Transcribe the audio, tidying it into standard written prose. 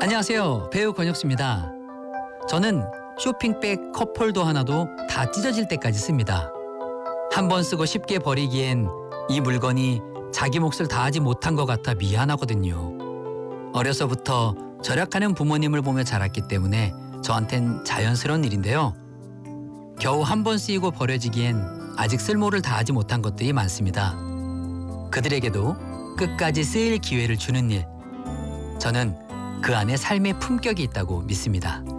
안녕하세요. 배우 권혁수입니다. 저는 쇼핑백 컵홀더 하나도 다 찢어질 때까지 씁니다. 한 번 쓰고 쉽게 버리기엔 이 물건이 자기 몫을 다하지 못한 것 같아 미안하거든요. 어려서부터 절약하는 부모님을 보며 자랐기 때문에 저한텐 자연스러운 일인데요. 겨우 한 번 쓰이고 버려지기엔 아직 쓸모를 다하지 못한 것들이 많습니다. 그들에게도 끝까지 쓰일 기회를 주는 일. 저는 그 안에 삶의 품격이 있다고 믿습니다.